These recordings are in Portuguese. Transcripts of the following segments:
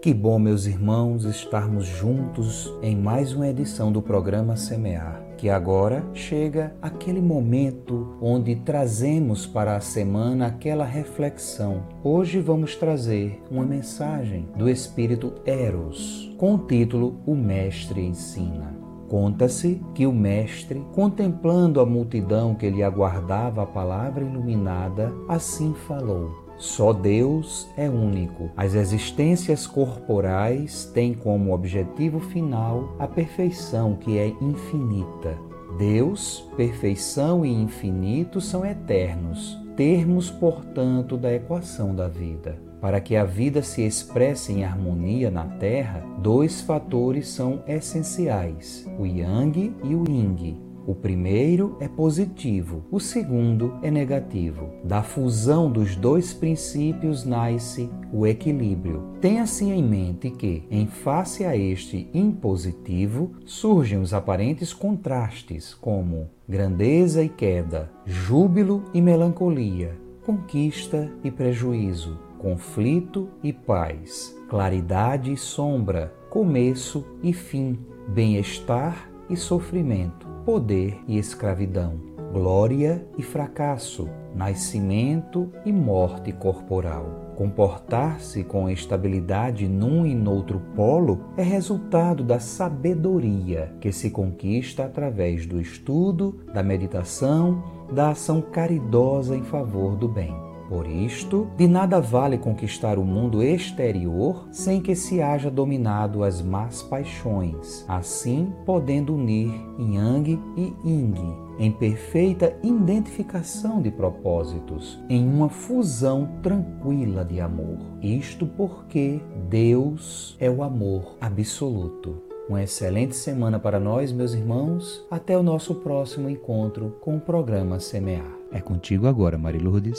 Que bom, meus irmãos, estarmos juntos em mais uma edição do programa Semear, que agora chega aquele momento onde trazemos para a semana aquela reflexão. Hoje vamos trazer uma mensagem do Espírito Eros, com o título O Mestre Ensina. Conta-se que o mestre, contemplando a multidão que lhe aguardava a palavra iluminada, assim falou: só Deus é único. As existências corporais têm como objetivo final a perfeição, que é infinita. Deus, perfeição e infinito são eternos, termos, portanto, da equação da vida. Para que a vida se expresse em harmonia na Terra, dois fatores são essenciais: o Yang e o Yin. O primeiro é positivo, o segundo é negativo. Da fusão dos dois princípios nasce o equilíbrio. Tenha-se em mente que, em face a este impositivo, surgem os aparentes contrastes, como grandeza e queda, júbilo e melancolia, conquista e prejuízo, conflito e paz, claridade e sombra, começo e fim, bem-estar e sofrimento, poder e escravidão, glória e fracasso, nascimento e morte corporal. Comportar-se com estabilidade num e noutro polo é resultado da sabedoria que se conquista através do estudo, da meditação, da ação caridosa em favor do bem. Por isto, de nada vale conquistar o mundo exterior sem que se haja dominado as más paixões, assim podendo unir Yang e Yin em perfeita identificação de propósitos, em uma fusão tranquila de amor. Isto porque Deus é o amor absoluto. Uma excelente semana para nós, meus irmãos. Até o nosso próximo encontro com o programa Semear. É contigo agora, Marilourdes.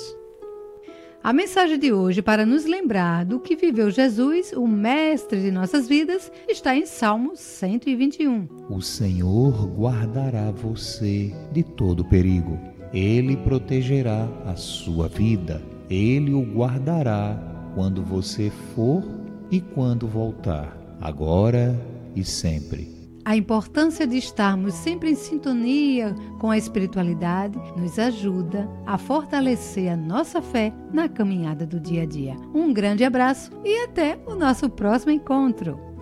A mensagem de hoje, para nos lembrar do que viveu Jesus, o mestre de nossas vidas, está em Salmo 121. O Senhor guardará você de todo perigo. Ele protegerá a sua vida. Ele o guardará quando você for e quando voltar, agora e sempre. A importância de estarmos sempre em sintonia com a espiritualidade nos ajuda a fortalecer a nossa fé na caminhada do dia a dia. Um grande abraço e até o nosso próximo encontro.